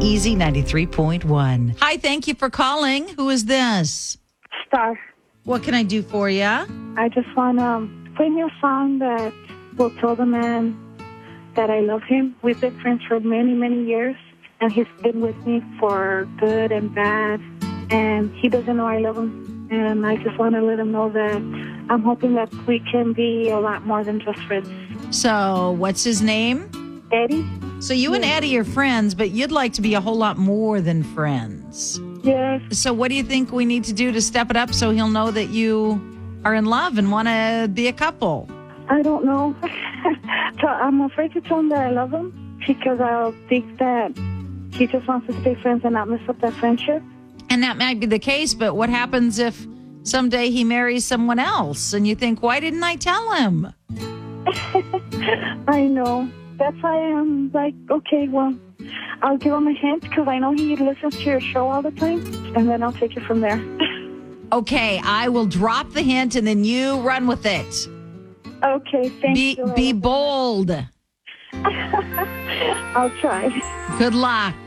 Easy 93.1. Hi, thank you for calling. Who is this? Star. What can I do for you? I just want to bring you a song that will tell the man that I love him. We've been friends for many, many years, and he's been with me for good and bad, and he doesn't know I love him. And I just want to let him know that I'm hoping that we can be a lot more than just friends. So, what's his name? Eddie? So you and Eddie are friends, but you'd like to be a whole lot more than friends. Yes. So what do you think we need to do to step it up so he'll know that you are in love and want to be a couple? I don't know. So I'm afraid to tell him that I love him because I'll think that he just wants to stay friends and not mess up that friendship. And that might be the case, but what happens if someday he marries someone else and you think, why didn't I tell him? I know. That's why I'm like, okay, well, I'll give him a hint because I know he listens to your show all the time, and then I'll take it from there. Okay, I will drop the hint and then you run with it. Okay, thank you. Be bold. I'll try. Good luck.